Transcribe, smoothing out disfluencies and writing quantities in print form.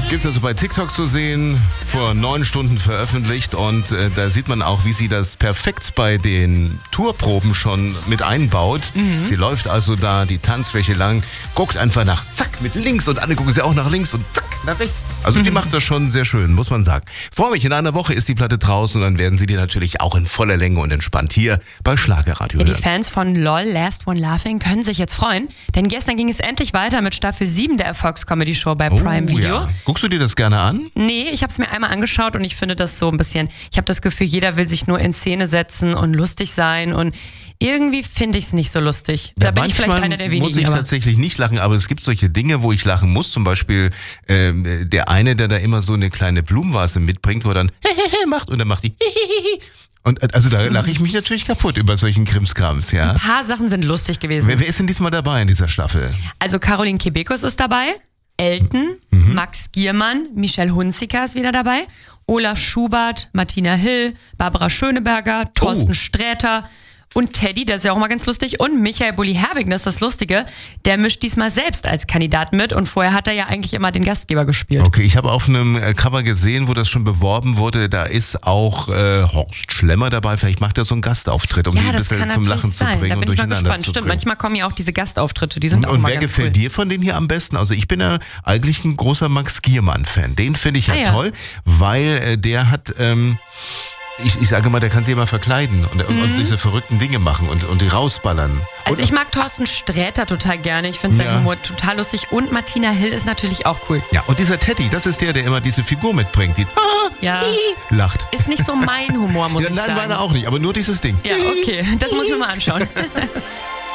Gibt es also bei TikTok zu sehen, vor 9 Stunden veröffentlicht und da sieht man auch, wie sie das perfekt bei den Tourproben schon mit einbaut. Sie läuft also da die Tanzfläche lang, guckt einfach nach, zack, mit links und alle gucken sie auch nach links und zack, nach rechts. Also die macht das schon sehr schön, muss man sagen. Freue mich, in einer Woche ist die Platte draußen und dann werden Sie die natürlich auch in voller Länge und entspannt hier bei Schlagerradio hören. Die Fans von LOL, Last One Laughing können sich jetzt freuen, denn gestern ging es endlich weiter mit Staffel 7 der Erfolgscomedy-Show bei Prime Video. Ja. Guckst du dir das gerne an? Nee, ich habe es mir einmal angeschaut und ich finde das so ein bisschen, ich habe das Gefühl, jeder will sich nur in Szene setzen und lustig sein und irgendwie finde ich es nicht so lustig. Da bin ich vielleicht einer der wenigen. Muss ich tatsächlich nicht lachen, aber es gibt solche Dinge, wo ich lachen muss. Zum Beispiel der eine, der da immer so eine kleine Blumenvase mitbringt, wo er dann macht und dann macht die und also da lache ich mich natürlich kaputt über solchen Krimskrams, ja. Ein paar Sachen sind lustig gewesen. Wer ist denn diesmal dabei in dieser Staffel? Also Caroline Kebekus ist dabei, Elton, Max Giermann, Michelle Hunziker ist wieder dabei, Olaf Schubert, Martina Hill, Barbara Schöneberger, Thorsten Sträter und Teddy, der ist ja auch mal ganz lustig, und Michael Bulli-Herbig, das ist das Lustige, der mischt diesmal selbst als Kandidat mit und vorher hat er ja eigentlich immer den Gastgeber gespielt. Okay, ich habe auf einem Cover gesehen, wo das schon beworben wurde, da ist auch Horst Schlemmer dabei, vielleicht macht er so einen Gastauftritt, um die ein bisschen zum Lachen zu bringen. Da bin und ich mal gespannt. Stimmt, manchmal kommen ja auch diese Gastauftritte, die sind auch mal ganz cool. Und wer gefällt dir von denen hier am besten? Also ich bin ja eigentlich ein großer Max Giermann-Fan, den finde ich ja toll, weil der hat... Ich sage mal, der kann sich immer verkleiden und diese verrückten Dinge machen und die rausballern. Also ich mag Thorsten Sträter total gerne. Ich finde seinen Humor total lustig. Und Martina Hill ist natürlich auch cool. Ja, und dieser Teddy, das ist der immer diese Figur mitbringt, die lacht. Ist nicht so mein Humor, muss ich sagen. Nein, meine auch nicht, aber nur dieses Ding. Ja, okay. Das muss ich mir mal anschauen.